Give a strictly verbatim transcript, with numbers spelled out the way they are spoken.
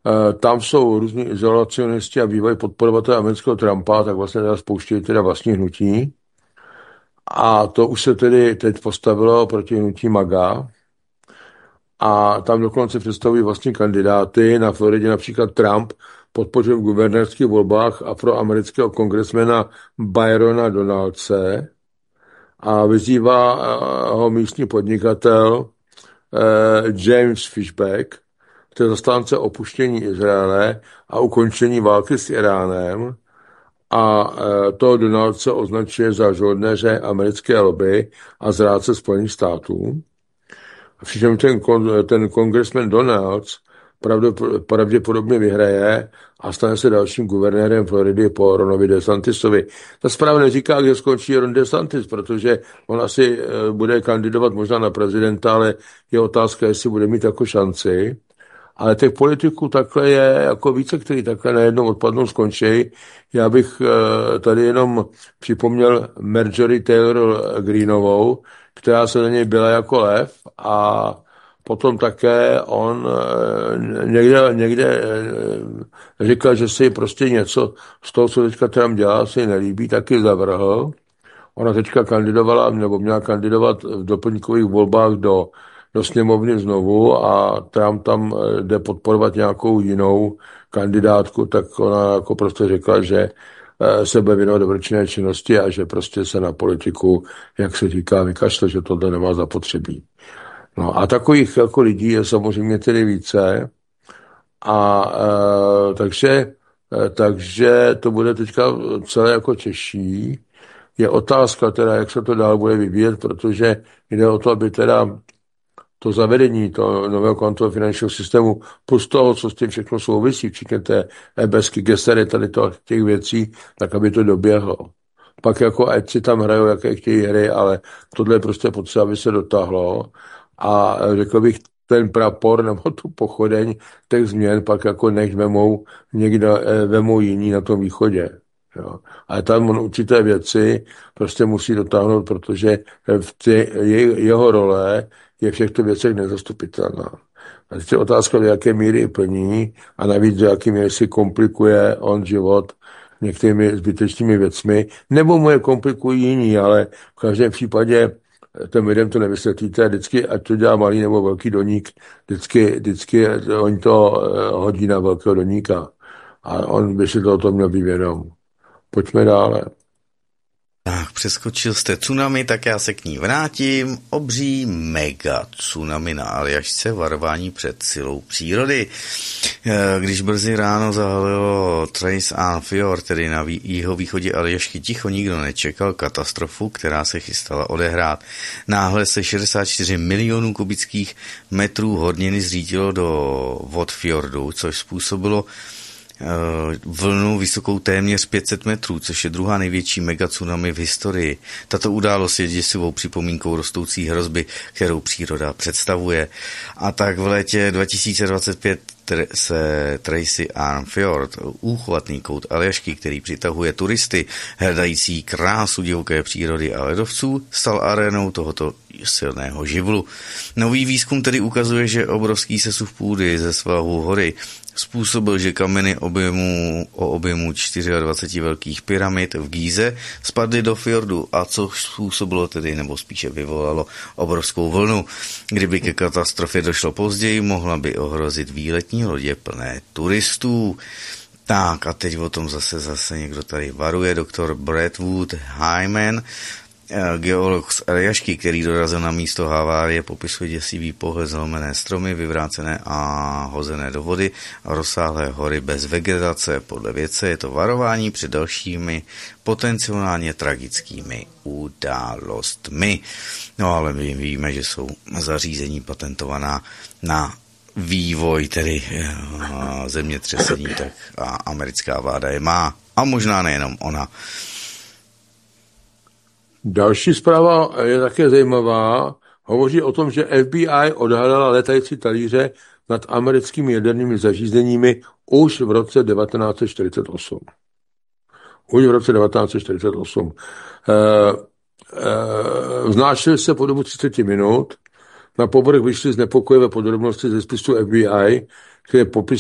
Tam jsou různí izolacionisti a bývají podporovatelé amerického Trumpa, tak vlastně teda spouštějí teda vlastní hnutí. A to už se tedy teď postavilo proti hnutí MAGA. A tam dokonce představují vlastní kandidáty. Na Floridě například Trump podpořil v guvernérských volbách afroamerického kongresmena Byrona Donaldse a vyzývá ho místní podnikatel James Fishback, to je zastánce opuštění Izraele a ukončení války s Iránem, a to Donaldse označuje za žoldnéře americké lobby a zrádce Spojených států. Přičem ten, ten kongresmen Donalds pravděpodobně vyhraje a stane se dalším guvernérem Floridy po Ronovi DeSantisovi. Ta zpráva neříká, kde skončí Ron DeSantis, protože on asi bude kandidovat možná na prezidenta, ale je otázka, jestli bude mít jako šanci. Ale těch politiků takhle je jako více, který takhle najednou odpadnou skončí. Já bych tady jenom připomněl Marjorie Taylor Greeneovou, která se na něj byla jako lev, a potom také on někde, někde říkal, že si prostě něco z toho, co teďka Trump dělá, se jí nelíbí, taky zavrhl. Ona teďka kandidovala, nebo měla kandidovat v doplňkových volbách do, do sněmovny znovu a Trump tam jde podporovat nějakou jinou kandidátku, tak ona jako prostě řekla, že se bude věnovat dobročinné činnosti a že prostě se na politiku, jak se říká, vykašle, že tohle nemá zapotřebí. No a takových jako lidí je samozřejmě tedy více a e, takže, e, takže to bude teďka celé jako těžší. Je otázka teda, jak se to dál bude vyvíjet, protože jde o to, aby teda to zavedení toho nového kvantového finančního systému plus toho, co s tím všechno souvisí, včetně té ebesky, gesery, tady to, těch věcí, tak aby to doběhlo. Pak jako ať si tam hrajou, jaké chtějí hry, ale tohle je prostě potřeba, aby se dotáhlo. A řekl bych, ten prapor nebo tu pochodeň těch změn pak jako nech vemou někde, vemou jiní na tom východě. Jo. Ale tam on určité věci prostě musí dotáhnout, protože v ty, je, jeho role je v těchto věcech nezastupitelná. A teď je otázka, do jaké míry plní a navíc do jaké míry si komplikuje on život některými zbytečnými věcmi, nebo mu je komplikují jiní, ale v každém případě těm lidem to nevysvětlíte, vždycky, ať to dělá malý nebo velký doník, vždycky, vždycky oni to hodí na velkého doníka. A on by si to o tom měl být vědom. Pojďme dále. Tak, přeskočil jste tsunami, tak já se k ní vrátím. Obří mega tsunami na Aljašce, varování před silou přírody. Když brzy ráno zahalilo Trace and Fjord, tedy na jihovýchodě Aljašky, ticho, nikdo nečekal katastrofu, která se chystala odehrát. Náhle se šedesát čtyři milionů kubických metrů horniny zřítilo do vod fjordu, což způsobilo vlnu vysokou téměř pět set metrů, což je druhá největší megatsunami v historii. Tato událost je děsivou připomínkou rostoucí hrozby, kterou příroda představuje. A tak v létě dva tisíce dvacet pět se Tracy and Fjord, úchvatný kout Aljašky, který přitahuje turisty hledající krásu divoké přírody a ledovců, stal arénou tohoto silného živlu. Nový výzkum tedy ukazuje, že obrovský sesuv půdy ze svahu hory způsobil, že kameny objemu, o objemu dvacet čtyři velkých pyramid v Gíze spadly do fjordu, a což způsobilo tedy, nebo spíše vyvolalo obrovskou vlnu. Kdyby ke katastrofě došlo později, mohla by ohrozit výletní lodě plné turistů. Tak a teď o tom zase zase někdo tady varuje, doktor Bradwood Hyman, geolog z Aljašky, který dorazil na místo havárie, popisuje děsivý pohled, zlomené stromy, vyvrácené a hozené do vody a rozsáhlé hory bez vegetace. Podle vědce je to varování před dalšími potenciálně tragickými událostmi. No ale my víme, že jsou zařízení patentovaná na vývoj, tedy zemětřesení, tak a americká vláda je má. A možná nejenom ona. Další zpráva je také zajímavá. Hovoří o tom, že F B I odhalila letající talíře nad americkými jadernými zařízeními už v roce devatenáct set čtyřicet osm. Už v roce devatenáct set čtyřicet osm. E, e, vznášeli se po dobu třicet minut. Na povrch vyšly znepokojivé podrobnosti ze spisu F B I, které popisují